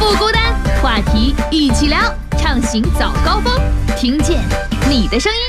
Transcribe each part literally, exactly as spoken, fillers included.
不孤单，话题一起聊，畅行早高峰，听见你的声音。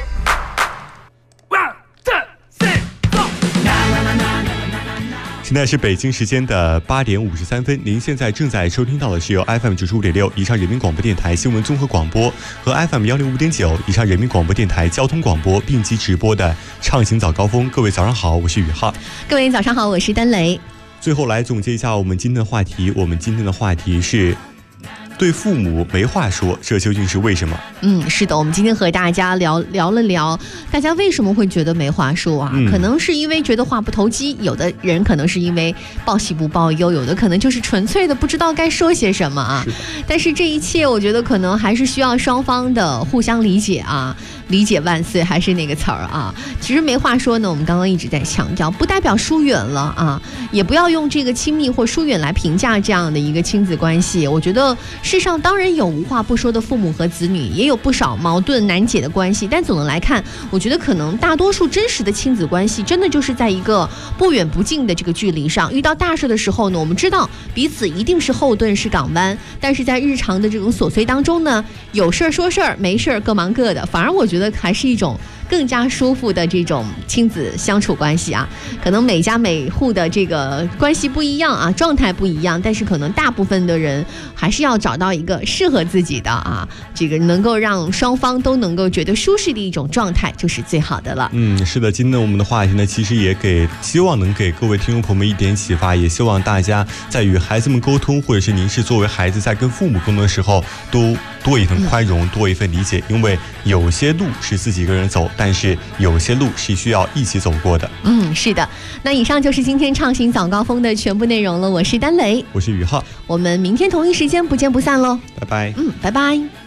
现在是北京时间的八点五十三分，您现在正在收听到的是由 F M 九十五点六宜昌人民广播电台新闻综合广播和 F M 幺零五点九宜昌人民广播电台交通广播并机直播的畅行早高峰。各位早上好，我是宇浩。 各位早上好，我是丹雷。 最后来总结一下我们今天的话题，我们今天的话题是对父母没话说，这究竟是为什么？ 嗯，是的，我们今天和大家聊聊了聊，大家为什么会觉得没话说啊？嗯、可能是因为觉得话不投机，有的人可能是因为报喜不报忧，有的可能就是纯粹的不知道该说些什么啊。是但是这一切，我觉得可能还是需要双方的互相理解啊。理解万岁还是那个词儿啊。其实没话说呢，我们刚刚一直在强调，不代表疏远了啊，也不要用这个亲密或疏远来评价这样的一个亲子关系。我觉得世上当然有无话不说的父母和子女，也有不少矛盾难解的关系，但总的来看，我觉得可能大多数真实的亲子关系真的就是在一个不远不近的这个距离上。遇到大事的时候呢，我们知道彼此一定是后盾是港湾，但是在日常的这种琐碎当中呢，有事儿说事儿，没事儿各忙各的，反而我觉得还是一种更加舒服的这种亲子相处关系啊。可能每家每户的这个关系不一样啊，状态不一样，但是可能大部分的人还是要找到一个适合自己的啊，这个能够让双方都能够觉得舒适的一种状态，就是最好的了。 嗯，是的，今天我们的话题呢，其实也给希望能给各位听众朋友们一点启发，也希望大家在与孩子们沟通，或者是您是作为孩子在跟父母沟通的时候，都多一份宽容，嗯、多一份理解，因为有些路是自己一个人走，但是有些路是需要一起走过的。 嗯，是的。那以上就是今天畅行早高峰的全部内容了。我是丹雷， 我是宇浩， 我们明天同一时间不见不散喽。 拜拜。 嗯，拜拜。